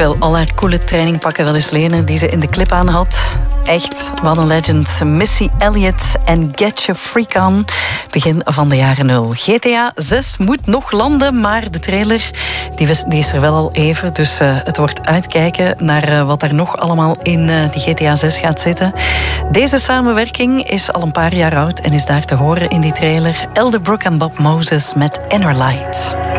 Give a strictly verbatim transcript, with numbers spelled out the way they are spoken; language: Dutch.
wil al haar coole trainingpakken wel eens lenen die ze in de clip aan had. Echt, wat een legend. Missy Elliott en Get Your Freak On. Begin van de jaren nul. G T A zes moet nog landen, maar de trailer die is, die is er wel al even. Dus uh, het wordt uitkijken naar uh, wat er nog allemaal in uh, die G T A zes gaat zitten. Deze samenwerking is al een paar jaar oud en is daar te horen in die trailer. Elderbrook en Bob Moses met Inner Light.